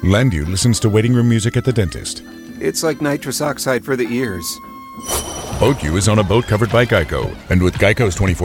Landu listens to waiting room music at the dentist. It's like nitrous oxide for the ears. Boat U is on a boat covered by Geico. And with Geico's 24